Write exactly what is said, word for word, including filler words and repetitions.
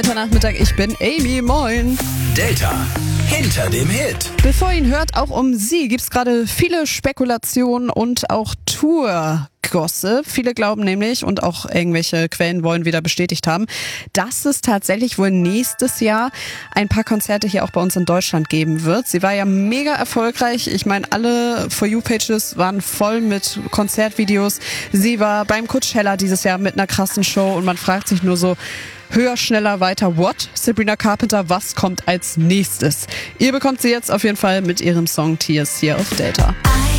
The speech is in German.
Delta Nachmittag, ich bin Amy, moin. Delta, hinter dem Hit. Bevor ihr ihn hört, auch um sie gibt's gerade viele Spekulationen und auch Tour-Gossip. Viele glauben nämlich, und auch irgendwelche Quellen wollen wieder bestätigt haben, dass es tatsächlich wohl nächstes Jahr ein paar Konzerte hier auch bei uns in Deutschland geben wird. Sie war ja mega erfolgreich. Ich meine, alle For You-Pages waren voll mit Konzertvideos. Sie war beim Coachella dieses Jahr mit einer krassen Show und man fragt sich nur so, höher, schneller, weiter, what? Sabrina Carpenter, was kommt als nächstes? Ihr bekommt sie jetzt auf jeden Fall mit ihrem Song Tears hier auf Delta.